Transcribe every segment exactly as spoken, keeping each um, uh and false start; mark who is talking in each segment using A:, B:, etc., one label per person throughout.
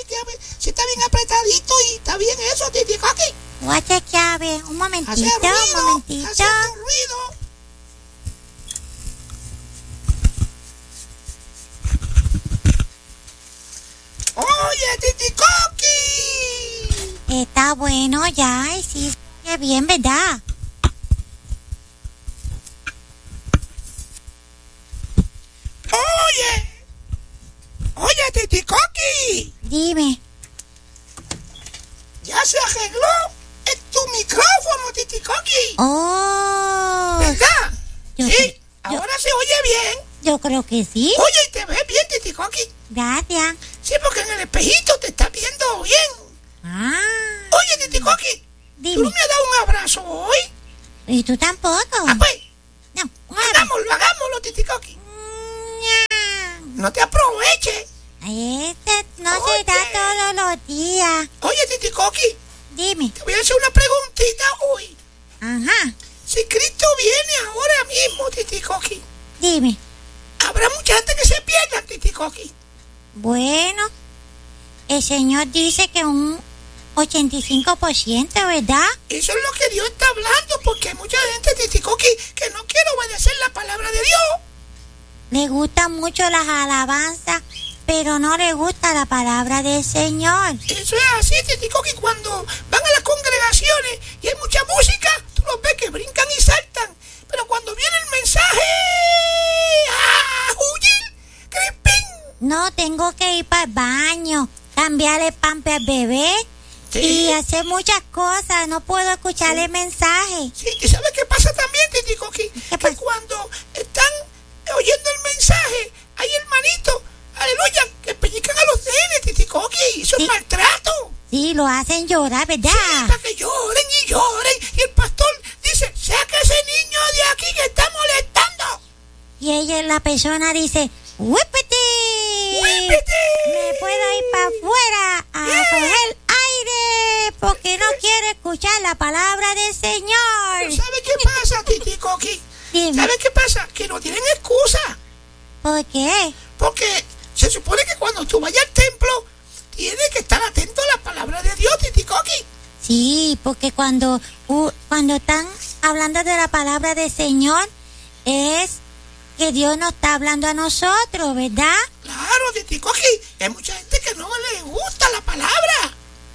A: chequeame si está bien apretadito y está bien eso, Titi Coqui.
B: Voy a chequear, bien. Un momentito,
A: Hace ruido,
B: un momentito.
A: haciendo ruido. Oye, Titi Coqui.
B: Está bueno ya, y sí, qué bien, ¿verdad?
A: Oye, oye, Titi Coqui.
B: Dime.
A: Ya se arregló en tu micrófono, Titi Coqui.
B: Oh.
A: ¿Verdad?
B: Yo
A: Sí,
B: cre-
A: ahora se oye bien.
B: Yo creo que sí.
A: Oye, y te ves bien, Titi Coqui.
B: Gracias.
A: Sí, porque en el espejito te estás viendo bien.
B: Ah.
A: Oye, Titi Coqui, ¿tú no
B: Dime.
A: me has dado un abrazo hoy?
B: ¿Y tú tampoco?
A: Ah, pues,
B: No. un abrazo.
A: hagámoslo, hagámoslo, Titi Coqui.
B: Mm,
A: No te aproveches.
B: Este no se
A: Oye.
B: da todos los días.
A: Oye, Titi Coqui,
B: Dime.
A: te voy a hacer una preguntita hoy.
B: Ajá.
A: Si Cristo viene ahora mismo, Titi Coqui,
B: Dime.
A: habrá mucha gente que se pierda, Titi Coqui.
B: Bueno, el Señor dice que un ochenta y cinco por ciento, ¿verdad?
A: Eso es lo que Dios está hablando, porque hay mucha gente, Titi Coqui, que no quiere obedecer la palabra de Dios.
B: Le gustan mucho las alabanzas, pero no le gusta la palabra del Señor.
A: Eso es así, Titi Coqui, cuando van a las congregaciones y hay mucha música, tú los ves que brincan y saltan. Pero cuando viene el mensaje, ¡ah! ¡Huye! ¡Crispín!
B: No, tengo que ir para el baño, cambiar el pamper al bebé
A: Sí.
B: y hacer muchas cosas. No puedo escuchar el mensaje.
A: Sí, ¿y sabes qué pasa también, Titi Coqui? Que
B: pasa?
A: cuando están oyendo el mensaje, hay hermanitos, aleluya, que pellizcan a los nenes, Titi Coqui. Eso
B: Sí.
A: es maltrato.
B: Sí, lo hacen llorar, ¿verdad?
A: Sí, para que lloren y lloren. Y el pastor dice, saca ese niño de aquí que está molestando.
B: Y ella, la persona, dice, ¡Whippity!
A: ¡Whippity!
B: Me puedo ir para afuera a
A: Yeah.
B: coger aire porque no quiero escuchar la palabra del Señor.
A: Pero ¿sabes qué pasa, Titi Coqui?
B: Dime.
A: ¿Sabes qué pasa? Que no tienen excusa.
B: ¿Por qué?
A: Porque se supone que cuando tú vayas al templo, tienes que estar atento a la palabra de Dios, Titi Coqui.
B: Sí, porque cuando, uh, cuando están hablando de la palabra del Señor, es que Dios nos está hablando a nosotros, ¿verdad?
A: Claro, Titi Coqui. Hay mucha gente que no le gusta la palabra.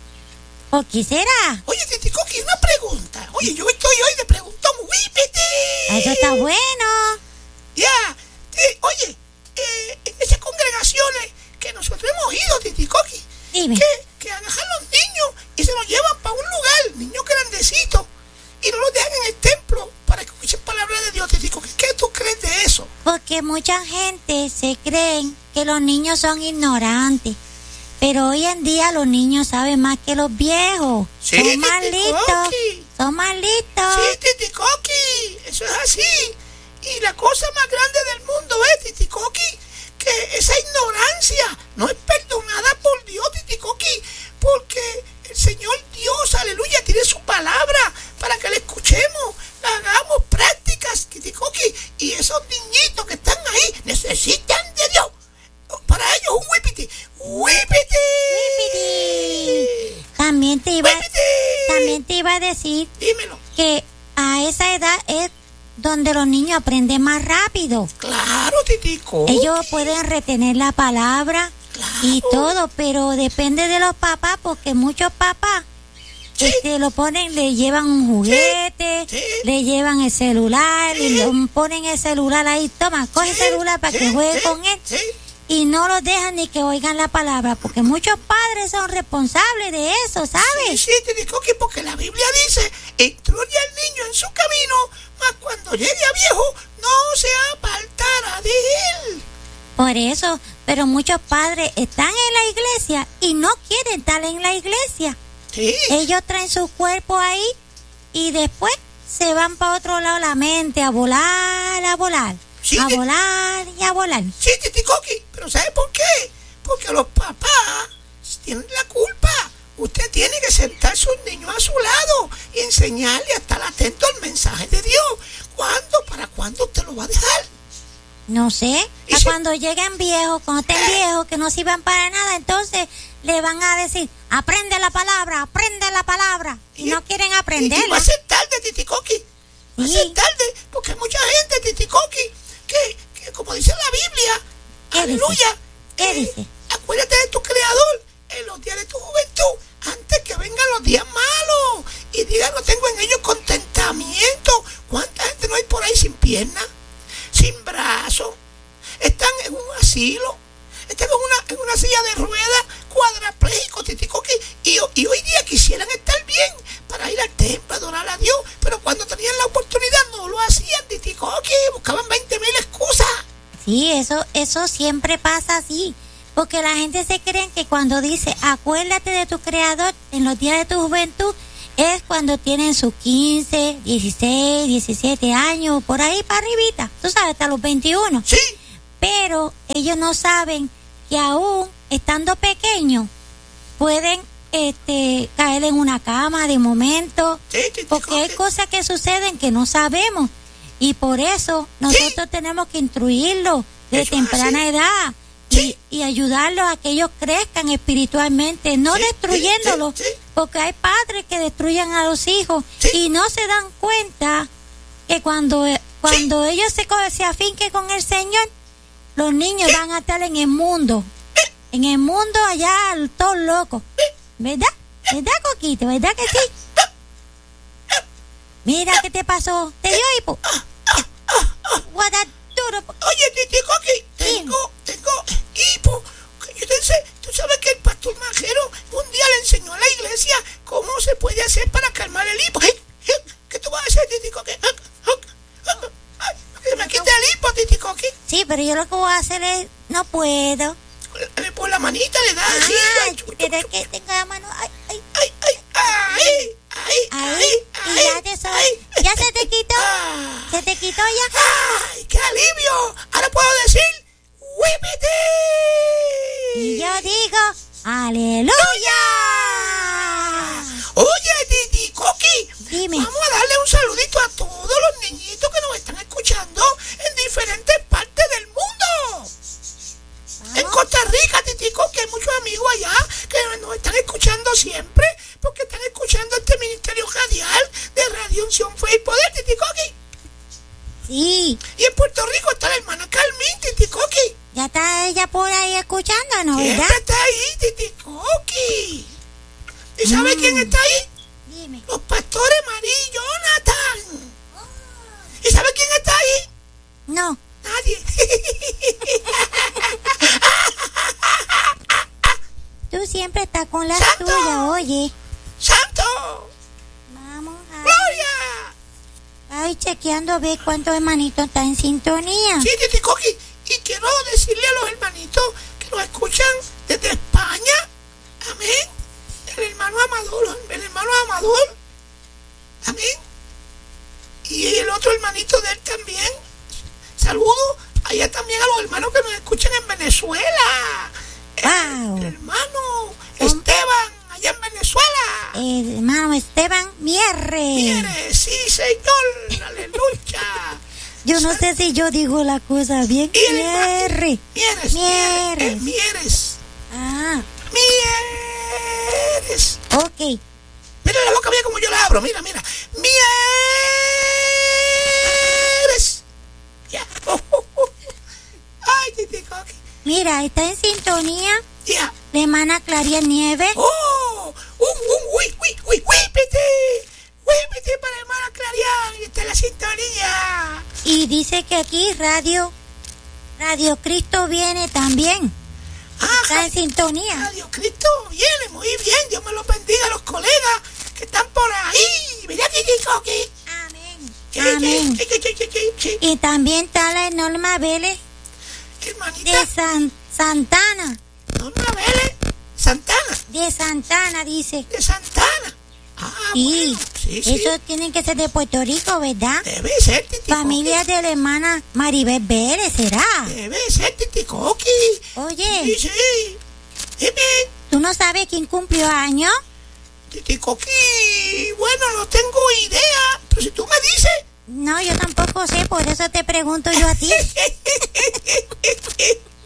B: ¿Por qué será?
A: Oye, Titi Coqui, una pregunta. Oye, yo estoy hoy de preguntón. ¡Whippity!
B: Eso está bueno.
A: Ya. Eh, oye, eh, en esas congregaciones que nosotros hemos ido, Titi Coqui,
B: Dime.
A: que, que agarran los niños y se los llevan para un lugar, niños grandecitos, y no los dejan en el templo para que escuchen palabra de Dios, Titi Coqui. ¿Qué tú crees de eso?
B: Porque mucha gente se creen que los niños son ignorantes. Pero hoy en día los niños saben más que los viejos.
A: Sí,
B: son más
A: Titi
B: listos.
A: Coqui.
B: Son más listos.
A: Sí, Titi Coqui, eso es así. Y la cosa más grande del mundo es, Titi Coqui, que esa ignorancia no es perdonada por Dios, Titi Coqui, porque el Señor Dios, aleluya, tiene su palabra para que la escuchemos, la hagamos prácticas, Titi Coqui, y esos niñitos que están ahí necesitan de Dios. Para ellos un whippity, whippity.
B: Whippity. También te iba,
A: Whippity.
B: también te iba a decir
A: Dímelo.
B: que a esa edad es donde los niños aprenden más rápido.
A: Claro, Titi Coqui.
B: Ellos pueden retener la palabra y todo, pero depende de los papás, porque muchos papás
A: Sí.
B: este, lo ponen, le llevan un juguete,
A: Sí.
B: le llevan el celular
A: Sí.
B: y le ponen el celular ahí, toma, coge el
A: Sí,
B: celular para
A: sí,
B: que juegue
A: sí,
B: con él.
A: sí.
B: Y no los dejan ni que oigan la palabra, porque muchos padres son responsables de eso,
A: Sí,
B: ¿sabes?
A: sí, Titi Coqui, porque la Biblia dice, instruye al niño en su camino, mas cuando llegue a viejo, no se apartará de él.
B: Por eso, pero muchos padres están en la iglesia y no quieren estar en la iglesia.
A: Sí,
B: Ellos traen su cuerpo ahí y después se van para otro lado la mente a volar, a volar,
A: Sí,
B: a
A: que-
B: volar y a volar.
A: sí, Titi Coqui, pero ¿sabe por qué? Porque los papás tienen la culpa. Usted tiene que sentar a sus niños a su lado y enseñarle a estar atento al mensaje de Dios. ¿Cuándo? ¿Para cuándo usted lo va a dejar?
B: No sé,
A: ¿Y
B: a
A: si-
B: cuando lleguen viejos, cuando estén
A: Eh.
B: viejos, que no sirvan para nada, entonces le van a decir, aprende la palabra, aprende la palabra, y, y no quieren aprenderla.
A: Y, y va a ser tarde, Titicoqui, va sí. a ser tarde, porque hay mucha gente, Titicoqui, que, que como dice la Biblia, aleluya,
B: ¿Qué
A: eh,
B: dice?
A: acuérdate de tu Creador en los días de tu juventud, antes que vengan los días malos, y diga, no tengo en ellos contentamiento. ¿Cuánta gente no hay por ahí sin piernas, sin brazos? Están en un asilo, están en una, en una silla de ruedas, cuadraplégicos, Titicoqui, y, y hoy día quisieran estar bien para ir al templo, adorar a Dios, pero cuando tenían la oportunidad no lo hacían, Titicoqui, buscaban veinte mil excusas.
B: Sí, eso, eso siempre pasa así, porque la gente se cree que cuando dice, acuérdate de tu Creador en los días de tu juventud, es cuando tienen sus quince, dieciséis, diecisiete años, por ahí para arribita, tú sabes, hasta los veintiuno.
A: Sí.
B: Pero ellos no saben que aún estando pequeños pueden este, caer en una cama de momento,
A: sí, sí,
B: porque hay cosas que suceden que no sabemos, y por eso nosotros sí. tenemos que instruirlos de eso temprana edad. Sí. Y, y ayudarlos a que ellos crezcan espiritualmente, no sí, destruyéndolos, sí, sí, sí. porque hay padres que destruyen a los hijos sí. y no se dan cuenta que cuando, cuando sí. ellos se, se afinquen con el Señor, los niños sí. van a estar en el mundo, sí. en el mundo allá, todos locos, ¿verdad? ¿Verdad, Coquito? ¿Verdad que sí? Mira, ¿qué te pasó? ¿Te dio hipo?
A: Oye, Titicoqui, tengo, tengo hipo. Yo te sé, tú sabes que el pastor Majero un día le enseñó a la iglesia cómo se puede hacer para calmar el hipo. ¿Qué tú vas a hacer, Titicoqui? Que me quite el hipo, Titicoqui.
B: Sí, pero yo lo que voy a hacer es, no puedo.
A: Por la manita le da así.
B: Ay, pero es que tengo la mano. Ay, ay,
A: ay, ay, ay, ay, ay,
B: ay, y ya te soy. Ay, ¿ya se te quitó? Ah, ¿Se te quitó ya?
A: ¡Ay, qué alivio! Ahora puedo decir, ¡Whippity!
B: Y yo digo, ¡aleluya!
A: Oye, Titicoqui,
B: dime.
A: Vamos a darle un saludito a todos los niñitos que nos están escuchando en diferentes partes del mundo. En Costa Rica, Titicoqui, hay muchos amigos allá que nos están escuchando siempre, porque están escuchando este ministerio radial de Radio Unción, Fe y Poder, Titicoqui.
B: Sí.
A: Y en Puerto Rico está la hermana Carmen, Titicoqui.
B: Ya está ella por ahí escuchándonos, ¿verdad?
A: Siempre está ahí, Titicoqui. ¿Y sabe mm. quién está ahí?
B: Dime.
A: Los pastores María y Jonathan. Oh. ¿Y sabe quién está ahí?
B: No.
A: Nadie.
B: Tú siempre estás con la
A: ¡Santo!
B: tuya, oye.
A: ¡Santo!
B: Vamos a...
A: ¡Gloria!
B: Ay, chequeando a ver cuántos hermanitos están en sintonía.
A: Sí, Titicoqui. Y quiero decirle a los hermanitos que nos escuchan desde España. Amén. El hermano Amador, el hermano Amador. Amén. Y el otro hermanito de él también. Saludos allá también a los hermanos que nos escuchan en Venezuela.
B: Wow.
A: El hermano Esteban, allá en Venezuela.
B: El hermano Esteban Mierre.
A: Mierre, sí, señor. Aleluya.
B: Yo no sé si yo digo la cosa bien. Mierre.
A: Mieres.
B: Mieres.
A: Mieres.
B: Ah.
A: Mieres.
B: Ok.
A: Mira la boca mía como yo la abro. Mira, mira. Mieres. Ya. Oh, oh, oh. Ay, Titicoqui.
B: Mira, está en sintonía.
A: Ya. Yeah.
B: La hermana Claria Nieves.
A: ¡Oh! ¡Uh, uh, uy, uy, uy, huípete! ¡Huípete para la hermana Claria! ¡Y está en la sintonía!
B: Y dice que aquí Radio, Radio Cristo viene también.
A: Ah,
B: está en sintonía.
A: Radio Cristo viene, muy bien. Dios me lo bendiga a los colegas que están por ahí. Mira, Titicoqui.
B: Amén.
A: Sí,
B: Amén.
A: Sí, sí, sí, sí, sí.
B: Y también está la Norma Vélez.
A: Hermanita.
B: De San, Santana.
A: Norma Vélez. Santana.
B: De Santana, dice.
A: De Santana. Ah,
B: sí,
A: bueno. Sí, sí.
B: Eso tienen que ser de Puerto Rico, ¿verdad?
A: Debe ser, Titicoqui.
B: Familia de la hermana Maribel Vélez, ¿será?
A: Debe ser, Titicoqui.
B: Oye.
A: Sí, sí. Dime.
B: ¿Tú no sabes quién cumplió años?
A: Titicoqui, bueno, no tengo idea, pero si tú me dices.
B: No, yo tampoco sé, por eso te pregunto yo a ti.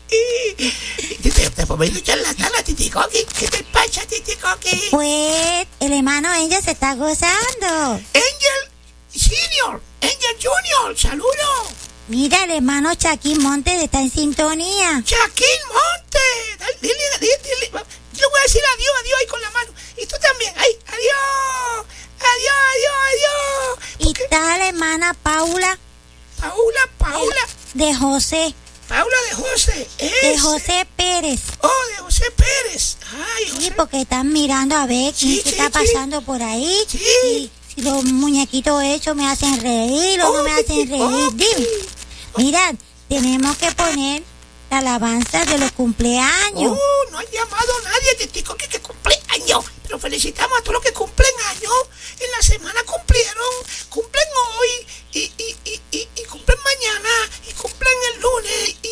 A: Te, te puedo escuchar la tala, Titicoqui. ¿Qué te pasa, Titicoqui?
B: Pues el hermano Angel se está gozando.
A: Angel Senior, Angel Junior, saludos.
B: Mira, el hermano Chaquín Montes está en sintonía.
A: Chaquín Montes. Dale, dile, dile, dile. Yo le voy a decir adiós, adiós ahí con la mano. Y tú también. ¡Ay, adiós! ¡Adiós, adiós, adiós!
B: Y
A: Porque...
B: está la hermana Paula.
A: Paula, Paula.
B: De José.
A: Paula de José. Ese.
B: De José Pérez.
A: Oh, de José Pérez. Ay, José.
B: Sí, porque están mirando a ver
A: Sí,
B: qué
A: sí,
B: está
A: sí.
B: pasando por ahí.
A: Sí.
B: Y si los muñequitos hechos me hacen reír o no me hacen reír.
A: Oh,
B: Dime. Mira, tenemos que poner la alabanza de los cumpleaños.
A: Oh, no han llamado a nadie, Titicoqui, que cumple años. Pero felicitamos a todos los que cumplen años. En la semana cumplieron, cumplen hoy, y, y, y, y, y cumplen mañana, y cumplen el lunes,